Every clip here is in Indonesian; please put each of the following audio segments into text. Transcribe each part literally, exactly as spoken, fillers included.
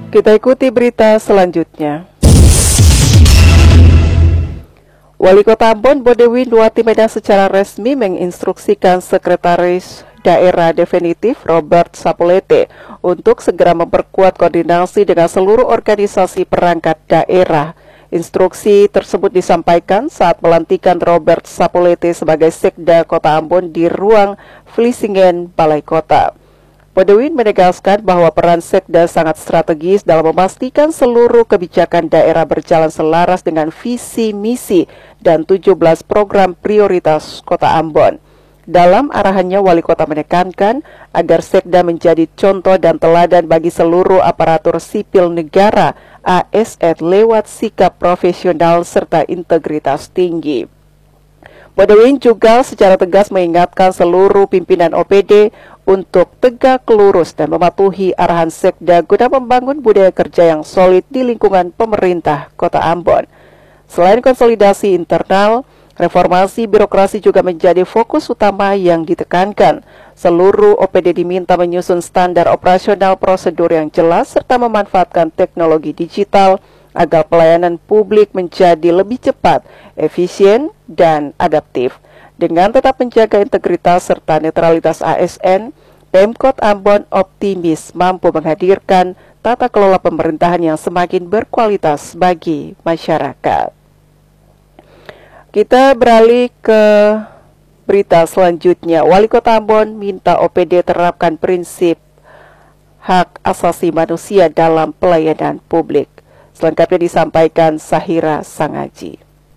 Kita ikuti berita selanjutnya. Wali Kota Ambon Bodewi Nuwatimena secara resmi menginstruksikan Sekretaris Daerah Definitif Robert Sapulete untuk segera memperkuat koordinasi dengan seluruh organisasi perangkat daerah. Instruksi tersebut disampaikan saat pelantikan Robert Sapulete sebagai Sekda Kota Ambon di ruang Vlissingen, Balai Kota. Bodewi menegaskan bahwa peran Sekda sangat strategis dalam memastikan seluruh kebijakan daerah berjalan selaras dengan visi misi dan tujuh belas program prioritas Kota Ambon. Dalam arahannya, Wali Kota menekankan agar Sekda menjadi contoh dan teladan bagi seluruh aparatur sipil negara A S N lewat sikap profesional serta integritas tinggi. Bodewi juga secara tegas mengingatkan seluruh pimpinan O P D untuk tegak lurus dan mematuhi arahan Sekda guna membangun budaya kerja yang solid di lingkungan pemerintah Kota Ambon. Selain konsolidasi internal, reformasi birokrasi juga menjadi fokus utama yang ditekankan. Seluruh O P D diminta menyusun standar operasional prosedur yang jelas serta memanfaatkan teknologi digital agar pelayanan publik menjadi lebih cepat, efisien, dan adaptif. Dengan tetap menjaga integritas serta netralitas A S N, Pemkot Ambon optimis mampu menghadirkan tata kelola pemerintahan yang semakin berkualitas bagi masyarakat. Kita beralih ke berita selanjutnya. Wali Kota Ambon minta O P D terapkan prinsip hak asasi manusia dalam pelayanan publik. Selengkapnya disampaikan Sahira Sangaji.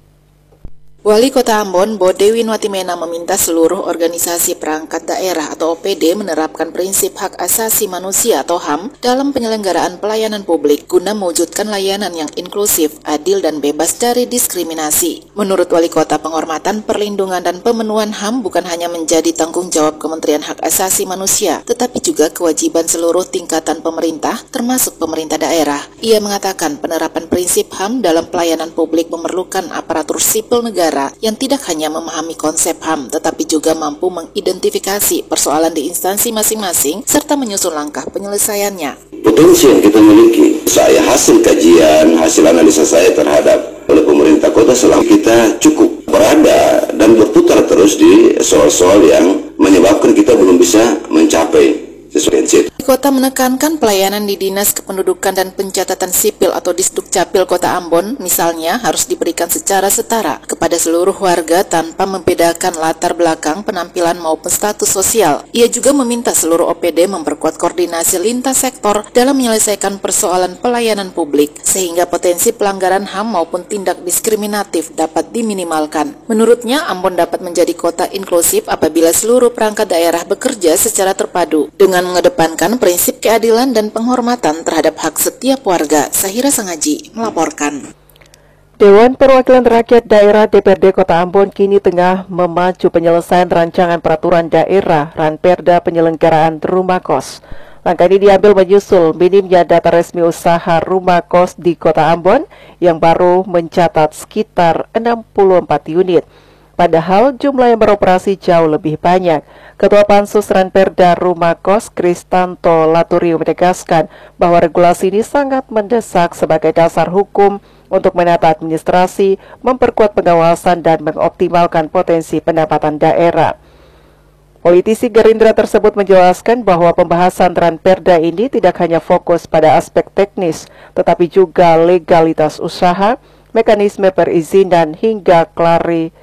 Wali Kota Ambon Bodewi Nuwatimena meminta seluruh organisasi perangkat daerah atau O P D menerapkan prinsip hak asasi manusia atau H A M dalam penyelenggaraan pelayanan publik guna mewujudkan layanan yang inklusif, adil, dan bebas dari diskriminasi. Menurut Wali Kota, penghormatan, perlindungan, dan pemenuhan H A M bukan hanya menjadi tanggung jawab Kementerian Hak Asasi Manusia, tetapi juga kewajiban seluruh tingkatan pemerintah, termasuk pemerintah daerah. Ia mengatakan penerapan prinsip H A M dalam pelayanan publik memerlukan aparatur sipil negara yang tidak hanya memahami konsep H A M, tetapi juga mampu mengidentifikasi persoalan di instansi masing-masing serta menyusun langkah penyelesaiannya. Potensi yang kita miliki, saya hasil kajian, hasil analisa saya terhadap oleh pemerintah kota selama kita cukup berada dan berputar terus di soal-soal yang menyebabkan kita belum bisa mencapai sesuai. Kota menekankan pelayanan di Dinas Kependudukan dan Pencatatan Sipil atau Disdukcapil Kota Ambon misalnya harus diberikan secara setara kepada seluruh warga tanpa membedakan latar belakang, penampilan maupun status sosial. Ia juga meminta seluruh O P D memperkuat koordinasi lintas sektor dalam menyelesaikan persoalan pelayanan publik sehingga potensi pelanggaran H A M maupun tindak diskriminatif dapat diminimalkan. Menurutnya, Ambon dapat menjadi kota inklusif apabila seluruh perangkat daerah bekerja secara terpadu dengan mengedepankan prinsip keadilan dan penghormatan terhadap hak setiap warga. Sahira Sangaji melaporkan. Dewan Perwakilan Rakyat Daerah D P R D Kota Ambon kini tengah memacu penyelesaian rancangan peraturan daerah Ranperda penyelenggaraan rumah kos. Langkah ini diambil menyusul minimnya data resmi usaha rumah kos di Kota Ambon yang baru mencatat sekitar enam puluh empat unit. Padahal jumlah yang beroperasi jauh lebih banyak. Ketua Pansus Ranperda Rumah Kos Kristanto Laturio menegaskan bahwa regulasi ini sangat mendesak sebagai dasar hukum untuk menata administrasi, memperkuat pengawasan, dan mengoptimalkan potensi pendapatan daerah. Politisi Gerindra tersebut menjelaskan bahwa pembahasan Ranperda ini tidak hanya fokus pada aspek teknis, tetapi juga legalitas usaha, mekanisme perizinan, hingga klari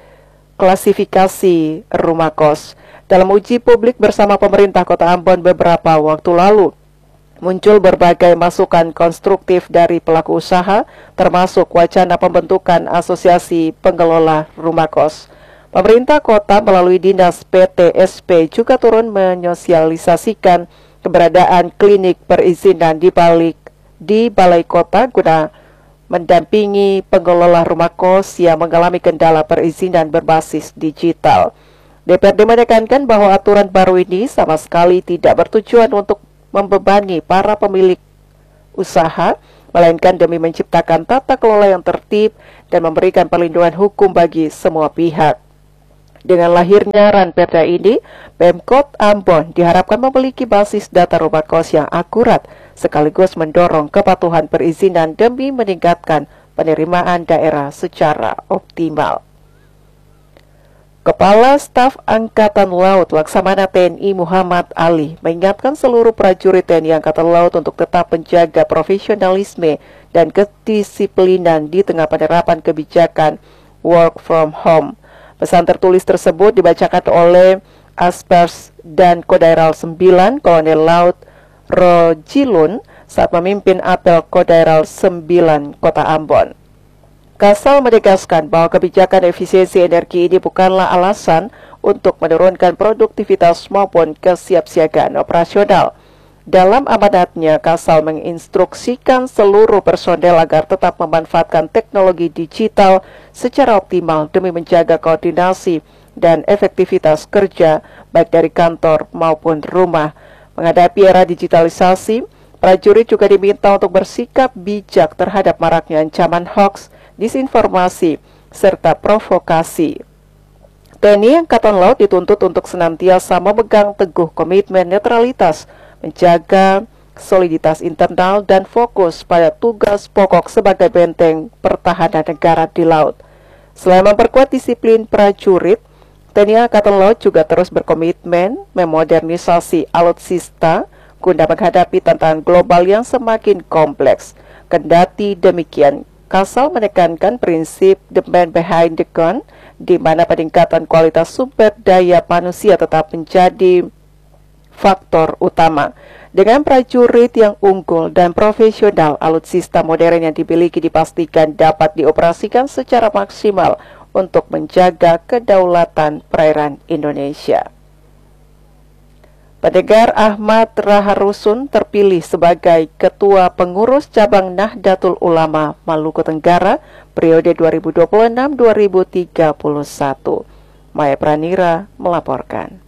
klasifikasi rumah kos. Dalam uji publik bersama pemerintah Kota Ambon beberapa waktu lalu, muncul berbagai masukan konstruktif dari pelaku usaha, termasuk wacana pembentukan asosiasi pengelola rumah kos. Pemerintah kota melalui Dinas P T S P juga turun menyosialisasikan keberadaan klinik perizinan di balik di Balai Kota guna mendampingi pengelola rumah kos yang mengalami kendala perizinan berbasis digital. D P R D menekankan bahwa aturan baru ini sama sekali tidak bertujuan untuk membebani para pemilik usaha, melainkan demi menciptakan tata kelola yang tertib dan memberikan perlindungan hukum bagi semua pihak. Dengan lahirnya Ranperda ini, Pemkot Ambon diharapkan memiliki basis data rumah kos yang akurat, sekaligus mendorong kepatuhan perizinan demi meningkatkan penerimaan daerah secara optimal. Kepala Staf Angkatan Laut Laksamana T N I Muhammad Ali mengingatkan seluruh prajurit T N I Angkatan Laut untuk tetap menjaga profesionalisme dan kedisiplinan di tengah penerapan kebijakan work from home. Pesan tertulis tersebut dibacakan oleh Aspers dan Kodairal sembilan Kolonel Laut Rojilun saat memimpin apel Kodairal sembilan Kota Ambon. Kasal menegaskan bahwa kebijakan efisiensi energi ini bukanlah alasan untuk menurunkan produktivitas maupun kesiapsiagaan operasional. Dalam amanatnya, Kasal menginstruksikan seluruh personel agar tetap memanfaatkan teknologi digital secara optimal demi menjaga koordinasi dan efektivitas kerja baik dari kantor maupun rumah. Menghadapi era digitalisasi, prajurit juga diminta untuk bersikap bijak terhadap maraknya ancaman hoax, disinformasi, serta provokasi. T N I Angkatan Laut dituntut untuk senantiasa memegang teguh komitmen netralitas, menjaga soliditas internal, dan fokus pada tugas pokok sebagai benteng pertahanan negara di laut. Selain memperkuat disiplin prajurit, T N I Angkatan Laut juga terus berkomitmen memodernisasi alutsista guna menghadapi tantangan global yang semakin kompleks. Kendati demikian, Kasal menekankan prinsip the man behind the gun, di mana peningkatan kualitas sumber daya manusia tetap menjadi faktor utama. Dengan prajurit yang unggul dan profesional, alutsista modern yang dimiliki dipastikan dapat dioperasikan secara maksimal untuk menjaga kedaulatan perairan Indonesia. Pendengar, Ahmad Raharusun terpilih sebagai Ketua Pengurus Cabang Nahdlatul Ulama Maluku Tenggara periode dua ribu dua puluh enam sampai dua ribu tiga puluh satu. Maya Pranira melaporkan.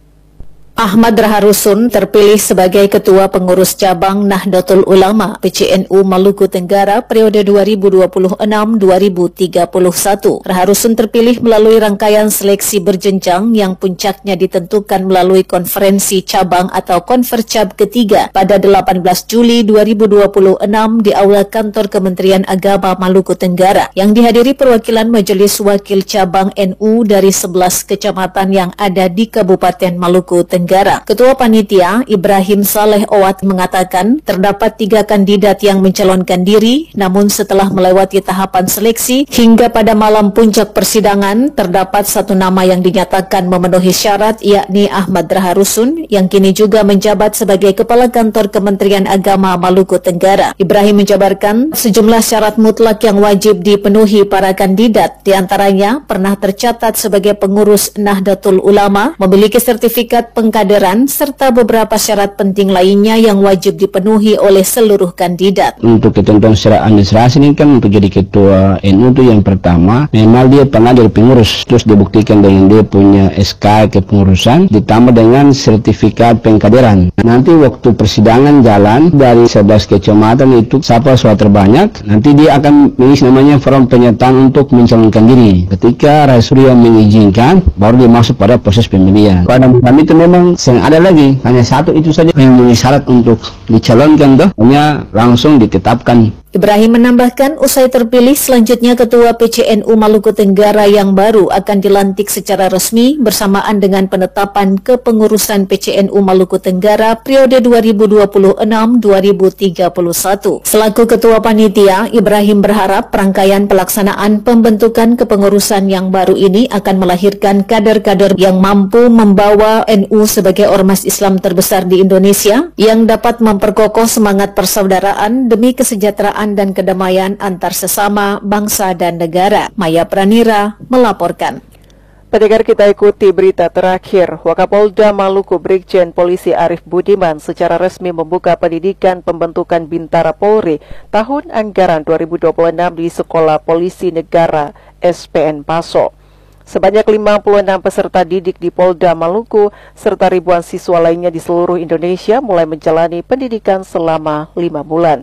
Ahmad Raharusun terpilih sebagai Ketua Pengurus Cabang Nahdlatul Ulama P C N U Maluku Tenggara periode dua ribu dua puluh enam sampai dua ribu tiga puluh satu. Raharusun terpilih melalui rangkaian seleksi berjenjang yang puncaknya ditentukan melalui konferensi cabang atau konfercab ketiga pada delapan belas Juli dua ribu dua puluh enam di Aula Kantor Kementerian Agama Maluku Tenggara yang dihadiri perwakilan Majelis Wakil Cabang N U dari sebelas kecamatan yang ada di Kabupaten Maluku Tenggara. Tenggara. Ketua Panitia Ibrahim Saleh Owat mengatakan terdapat tiga kandidat yang mencalonkan diri, namun setelah melewati tahapan seleksi hingga pada malam puncak persidangan terdapat satu nama yang dinyatakan memenuhi syarat, yakni Ahmad Raharusun yang kini juga menjabat sebagai Kepala Kantor Kementerian Agama Maluku Tenggara. Ibrahim menjabarkan sejumlah syarat mutlak yang wajib dipenuhi para kandidat, diantaranya pernah tercatat sebagai pengurus Nahdlatul Ulama, memiliki sertifikat peng kaderan, serta beberapa syarat penting lainnya yang wajib dipenuhi oleh seluruh kandidat. Untuk ketentuan secara administrasi ini kan untuk jadi ketua N U itu yang pertama memang dia pernah jadi pengurus, terus dibuktikan dengan dia punya S K kepengurusan ditambah dengan sertifikat pengkaderan. Nanti waktu persidangan jalan dari sebelas kecamatan itu siapa suara terbanyak, nanti dia akan mengisi namanya form pernyataan untuk mencalonkan diri. Ketika Rasulullah mengizinkan, baru dia masuk pada proses pemilihan. Pada kami itu memang yang ada lagi hanya satu itu saja yang memenuhi syarat untuk dicalonkan, tuh hanya langsung ditetapkan. Ibrahim menambahkan usai terpilih selanjutnya Ketua P C N U Maluku Tenggara yang baru akan dilantik secara resmi bersamaan dengan penetapan kepengurusan P C N U Maluku Tenggara periode dua ribu dua puluh enam sampai dua ribu tiga puluh satu. Selaku Ketua Panitia, Ibrahim berharap rangkaian pelaksanaan pembentukan kepengurusan yang baru ini akan melahirkan kader-kader yang mampu membawa N U sebagai ormas Islam terbesar di Indonesia yang dapat memperkokoh semangat persaudaraan demi kesejahteraan dan kedamaian antar sesama bangsa dan negara. Maya Pranira melaporkan. Pendengar, kita ikuti berita terakhir. Wakapolda Maluku Brigjen Polisi Arif Budiman secara resmi membuka pendidikan pembentukan Bintara Polri tahun anggaran dua ribu dua puluh enam di Sekolah Polisi Negara S P N Paso. Sebanyak lima puluh enam peserta didik di Polda Maluku serta ribuan siswa lainnya di seluruh Indonesia mulai menjalani pendidikan selama lima bulan.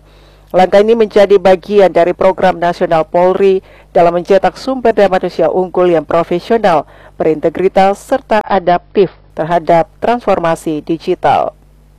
Langkah ini menjadi bagian dari program nasional Polri dalam mencetak sumber daya manusia unggul yang profesional, berintegritas, serta adaptif terhadap transformasi digital.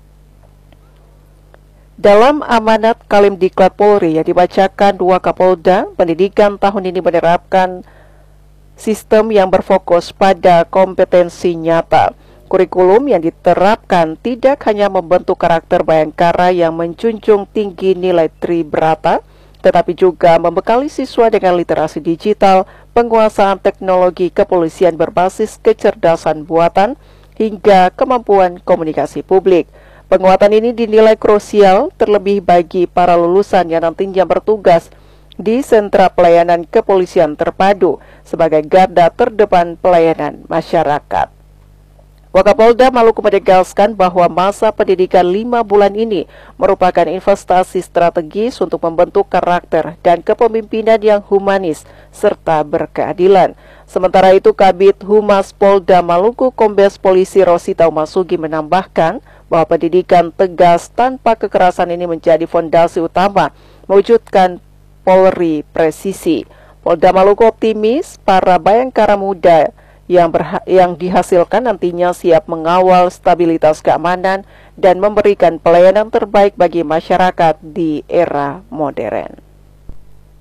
Dalam amanat Kalimdiklat Polri yang dibacakan dua Kapolda, pendidikan tahun ini menerapkan sistem yang berfokus pada kompetensi nyata. Kurikulum yang diterapkan tidak hanya membentuk karakter Bayangkara yang menjunjung tinggi nilai Tribrata, tetapi juga membekali siswa dengan literasi digital, penguasaan teknologi kepolisian berbasis kecerdasan buatan, hingga kemampuan komunikasi publik. Penguatan ini dinilai krusial terlebih bagi para lulusan yang nantinya bertugas di sentra pelayanan kepolisian terpadu sebagai garda terdepan pelayanan masyarakat. Wakapolda Maluku menegaskan bahwa masa pendidikan lima bulan ini merupakan investasi strategis untuk membentuk karakter dan kepemimpinan yang humanis serta berkeadilan. Sementara itu, Kabid Humas Polda Maluku Kombes Polisi Rosita Umasugi menambahkan bahwa pendidikan tegas tanpa kekerasan ini menjadi fondasi utama mewujudkan Polri presisi. Polda Maluku optimis para Bayangkara muda yang, yang dihasilkan nantinya siap mengawal stabilitas keamanan dan memberikan pelayanan terbaik bagi masyarakat di era modern.